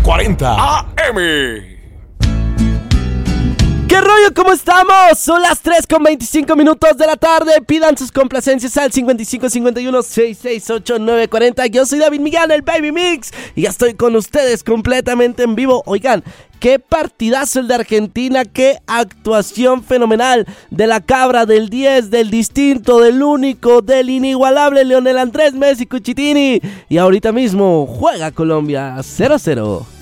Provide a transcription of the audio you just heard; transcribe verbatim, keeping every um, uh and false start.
cuarenta A M. ¿Qué rollo? ¿Cómo estamos? Son las tres con veinticinco minutos de la tarde. Pidan sus complacencias al cincuenta y cinco cincuenta y uno sesenta y seis ochenta y nueve cuarenta. Yo soy David Miguel, el Baby Mix, y ya estoy con ustedes completamente en vivo. Oigan, qué partidazo el de Argentina, qué actuación fenomenal de la cabra, del diez, del distinto, del único, del inigualable Lionel Andrés Messi Cuchitini. Y ahorita mismo juega Colombia cero a cero.